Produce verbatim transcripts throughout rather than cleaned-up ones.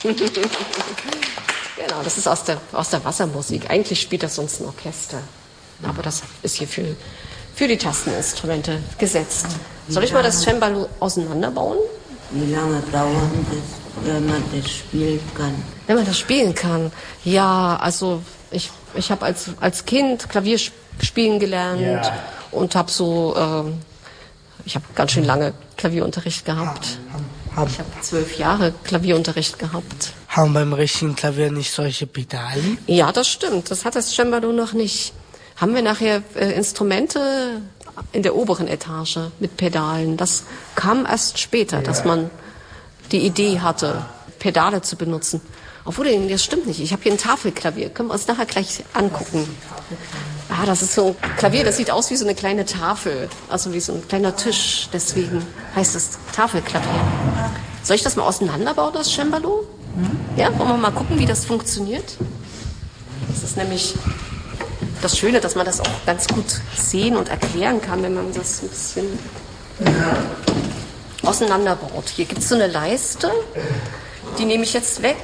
Genau, das ist aus der, aus der Wassermusik. Eigentlich spielt das sonst ein Orchester. Aber das ist hier für, für die Tasteninstrumente gesetzt. Soll ich mal das Cembalo auseinanderbauen? Wie lange dauert es, wenn man das spielen kann? Wenn man das spielen kann? Ja, also ich, ich habe als, als Kind Klavier spielen gelernt ja. und habe so, äh, ich habe ganz schön lange Klavierunterricht gehabt. Ich habe zwölf Jahre Klavierunterricht gehabt. Haben beim richtigen Klavier nicht solche Pedalen? Ja, das stimmt. Das hat das Cembalo noch nicht. Haben wir nachher äh, Instrumente in der oberen Etage mit Pedalen. Das kam erst später, dass man die Idee hatte, Pedale zu benutzen. Obwohl, das stimmt nicht. Ich habe hier ein Tafelklavier. Können wir uns nachher gleich angucken. Ah, das ist so ein Klavier, das sieht aus wie so eine kleine Tafel. Also wie so ein kleiner Tisch. Deswegen heißt es Tafelklavier. Soll ich das mal auseinanderbauen, das Cembalo? Ja, wollen wir mal gucken, wie das funktioniert? Das ist nämlich das Schöne, dass man das auch ganz gut sehen und erklären kann, wenn man das ein bisschen auseinanderbaut. Hier gibt es so eine Leiste, die nehme ich jetzt weg.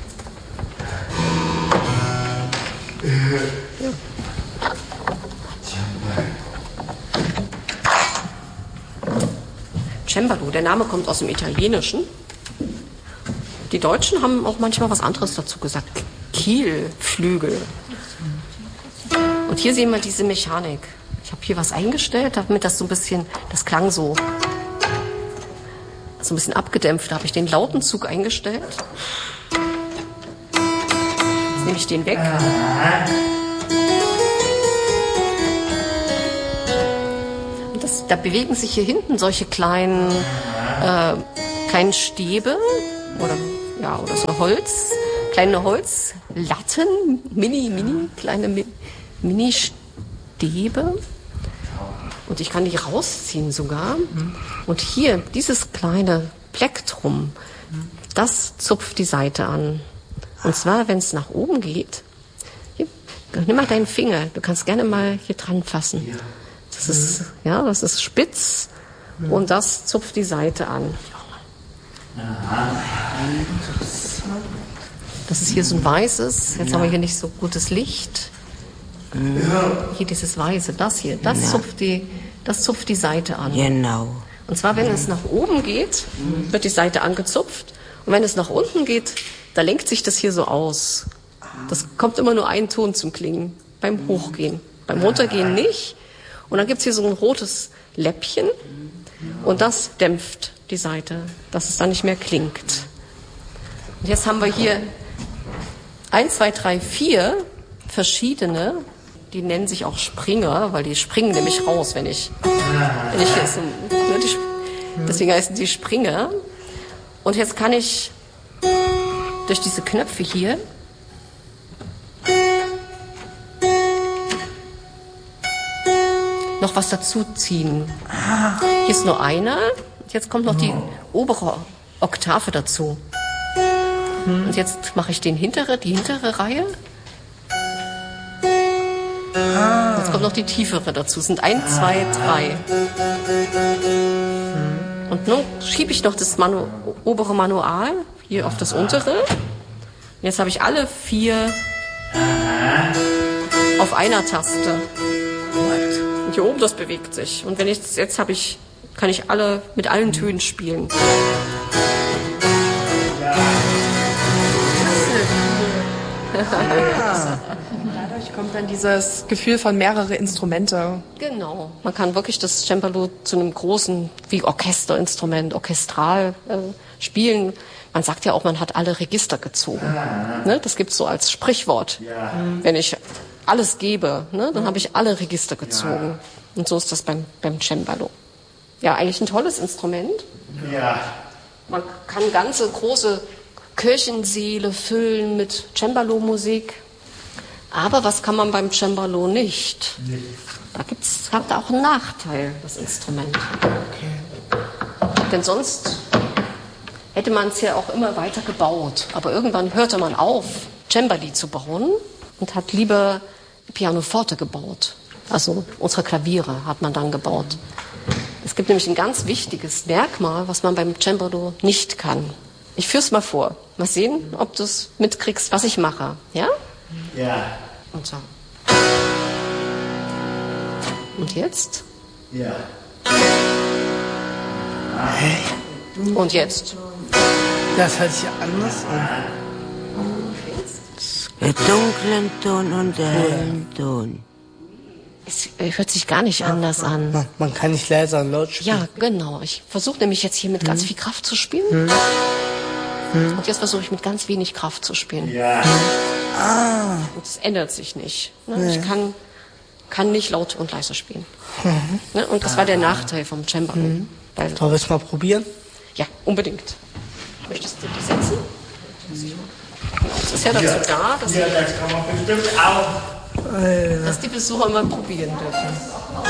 Ja. Cembalo, der Name kommt aus dem Italienischen. Die Deutschen haben auch manchmal was anderes dazu gesagt. Kielflügel. Und hier sehen wir diese Mechanik. Ich habe hier was eingestellt, damit das so ein bisschen, das klang so, so ein bisschen abgedämpft. Da habe ich den Lautenzug eingestellt. Jetzt nehme ich den weg. Und das, da bewegen sich hier hinten solche kleinen, äh, kleinen Stäbe oder, ja, oder so Holz, kleine Holzlatten, mini, mini, kleine Mi- Mini-Stäbe. Und ich kann die rausziehen sogar. Und hier, dieses kleine Plektrum, das zupft die Saite an. Und zwar, wenn es nach oben geht. Hier, nimm mal deinen Finger. Du kannst gerne mal hier dran fassen. Das ist, ja, das ist spitz. Und das zupft die Saite an. Das ist hier so ein weißes. Jetzt haben wir hier nicht so gutes Licht. Hier dieses Weiße, das hier, das, ja. zupft die, das zupft die Saite an. Genau. Und zwar, wenn es nach oben geht, wird die Saite angezupft. Und wenn es nach unten geht, da lenkt sich das hier so aus. Das kommt immer nur ein Ton zum Klingen beim Hochgehen. Beim Runtergehen nicht. Und dann gibt's hier so ein rotes Läppchen. Und das dämpft die Saite, dass es dann nicht mehr klingt. Und jetzt haben wir hier eins, zwei, drei, vier verschiedene. Die nennen sich auch Springer, weil die springen nämlich raus, wenn ich, wenn ich jetzt, deswegen heißen die Springer. Und jetzt kann ich durch diese Knöpfe hier noch was dazu ziehen. Hier ist nur einer, jetzt kommt noch die obere Oktave dazu. Und jetzt mache ich den hintere, die hintere Reihe. Jetzt kommt noch die tiefere dazu. Es sind eins, zwei, drei. Und nun schiebe ich noch das Manu- obere Manual hier auf das untere. Und jetzt habe ich alle vier auf einer Taste. Und hier oben, das bewegt sich. Und wenn ich jetzt habe ich, kann ich alle mit allen Tönen spielen. Dadurch kommt dann dieses Gefühl von mehrere Instrumente. Genau. Man kann wirklich das Cembalo zu einem großen, wie Orchesterinstrument, orchestral äh, spielen. Man sagt ja auch, man hat alle Register gezogen. Ne? Das gibt's so als Sprichwort. Ja. Wenn ich alles gebe, ne, dann habe ich alle Register gezogen. Ja. Und so ist das beim, beim Cembalo. Ja, eigentlich ein tolles Instrument. Ja. Man kann ganze große Kirchensäle füllen mit Cembalo-Musik. Aber was kann man beim Cembalo nicht? nicht. Da gibt's, hat auch einen Nachteil, das Instrument. Okay. Denn sonst hätte man es ja auch immer weiter gebaut. Aber irgendwann hörte man auf, Cembali zu bauen und hat lieber Pianoforte gebaut. Also unsere Klaviere hat man dann gebaut. Es gibt nämlich ein ganz wichtiges Merkmal, was man beim Cembalo nicht kann. Ich führ's mal vor. Mal sehen, ob du es mitkriegst, was ich mache. Ja? Ja. Und so. Und jetzt? Ja. Und jetzt? Das hört sich anders an. Der dunklen Ton und der hellen Ton. Es hört sich gar nicht anders an. Man, man kann nicht leiser und laut spielen. Ja, genau. Ich versuche nämlich jetzt hier mit ganz viel Kraft zu spielen. Und jetzt versuche ich mit ganz wenig Kraft zu spielen. Ja. Und es ändert sich nicht. Ne? Ich kann, kann nicht laut und leise spielen. Ne? Und das war der Nachteil vom Cembalo. Weil, Sollen wir es mal probieren? ja, unbedingt. Möchtest du die setzen? Das ist ja dazu da, dass, Ja, das kann man bestimmt auch. dass die Besucher mal probieren dürfen.